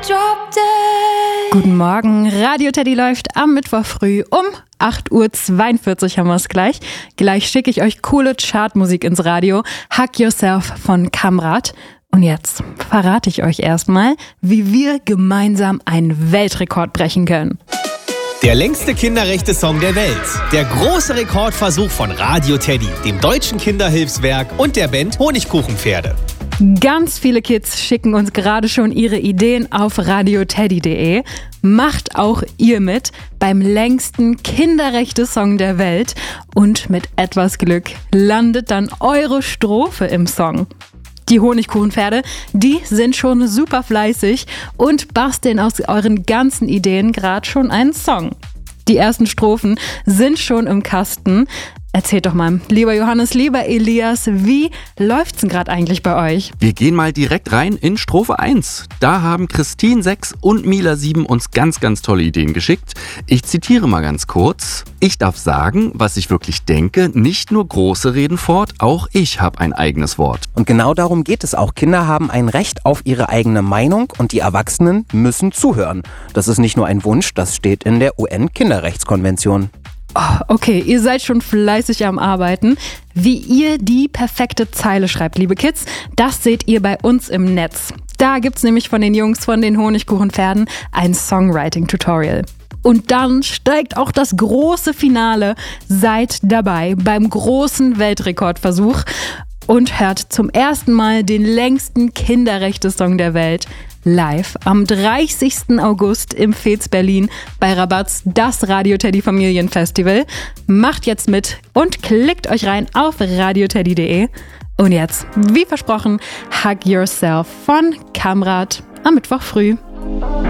Guten Morgen, Radio Teddy läuft am Mittwoch früh um 8.42 Uhr haben wir es gleich. Gleich schicke ich euch coole Chartmusik ins Radio. Hug Yourself von Kamrat. Und jetzt verrate ich euch erstmal, wie wir gemeinsam einen Weltrekord brechen können. Der längste Kinderrechte-Song der Welt. Der große Rekordversuch von Radio Teddy, dem Deutschen Kinderhilfswerk und der Band Honigkuchenpferde. Ganz viele Kids schicken uns gerade schon ihre Ideen auf radioteddy.de. Macht auch ihr mit beim längsten Kinderrechte-Song der Welt. Und mit etwas Glück landet dann eure Strophe im Song. Die Honigkuchenpferde, die sind schon super fleißig und basteln aus euren ganzen Ideen gerade schon einen Song. Die ersten Strophen sind schon im Kasten. Erzählt doch mal, lieber Johannes, lieber Elias, wie läuft's denn gerade eigentlich bei euch? Wir gehen mal direkt rein in Strophe 1. Da haben Christine 6 und Mila 7 uns ganz, ganz tolle Ideen geschickt. Ich zitiere mal ganz kurz. Ich darf sagen, was ich wirklich denke, nicht nur Große reden fort, auch ich habe ein eigenes Wort. Und genau darum geht es auch. Kinder haben ein Recht auf ihre eigene Meinung und die Erwachsenen müssen zuhören. Das ist nicht nur ein Wunsch, das steht in der UN-Kinderrechtskonvention. Oh, okay, ihr seid schon fleißig am Arbeiten. Wie ihr die perfekte Zeile schreibt, liebe Kids, das seht ihr bei uns im Netz. Da gibt's nämlich von den Jungs von den Honigkuchenpferden ein Songwriting-Tutorial. Und dann steigt auch das große Finale. Seid dabei beim großen Weltrekordversuch und hört zum ersten Mal den längsten Kinderrechte-Song der Welt live am 30. August im Fez Berlin bei Rabatz, das Radio Teddy Familienfestival. Macht jetzt mit und klickt euch rein auf radioteddy.de. Und jetzt, wie versprochen, Hug Yourself von Kamrat am Mittwoch früh.